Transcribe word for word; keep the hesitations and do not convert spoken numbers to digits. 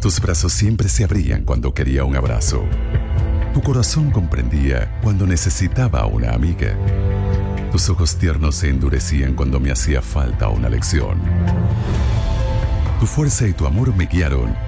Tus brazos siempre se abrían cuando quería un abrazo. Tu corazón comprendía cuando necesitaba una amiga. Tus ojos tiernos se endurecían cuando me hacía falta una lección. Tu fuerza y tu amor me guiaron